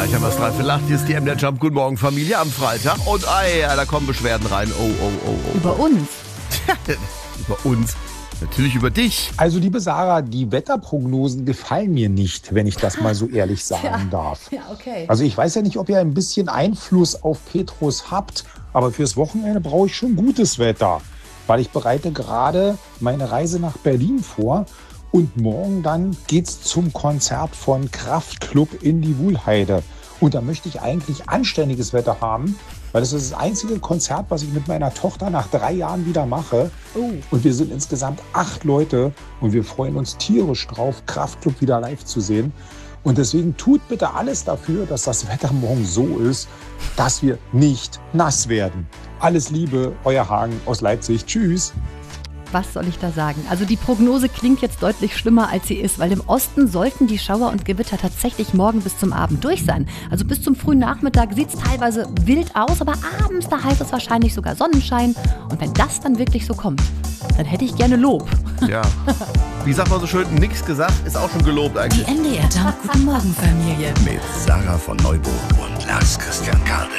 Gleich haben wir es 3:08. Hier ist die MDR Jump. Guten Morgen, Familie am Freitag. Und da kommen Beschwerden rein. Oh. Über uns. Über uns. Natürlich über dich. Also liebe Sarah, die Wetterprognosen gefallen mir nicht, wenn ich das mal so ehrlich sagen darf. Ja, okay. Also ich weiß ja nicht, ob ihr ein bisschen Einfluss auf Petrus habt, aber fürs Wochenende brauche ich schon gutes Wetter, weil ich bereite gerade meine Reise nach Berlin vor und morgen dann geht's zum Konzert von Kraftklub in die Wuhlheide. Und da möchte ich eigentlich anständiges Wetter haben, weil das ist das einzige Konzert, was ich mit meiner Tochter nach 3 Jahren wieder mache. Und wir sind insgesamt 8 Leute und wir freuen uns tierisch drauf, Kraftklub wieder live zu sehen. Und deswegen tut bitte alles dafür, dass das Wetter morgen so ist, dass wir nicht nass werden. Alles Liebe, euer Hagen aus Leipzig. Tschüss. Was soll ich da sagen? Also die Prognose klingt jetzt deutlich schlimmer, als sie ist, weil im Osten sollten die Schauer und Gewitter tatsächlich morgen bis zum Abend durch sein. Also bis zum frühen Nachmittag sieht es teilweise wild aus, aber abends, da heißt es wahrscheinlich sogar Sonnenschein. Und wenn das dann wirklich so kommt, dann hätte ich gerne Lob. Ja. Wie sagt man so schön, nix gesagt, ist auch schon gelobt eigentlich. Die MDR Jump Guten Morgen Familie. Mit Sarah von Neuburg und Lars Christian Kade.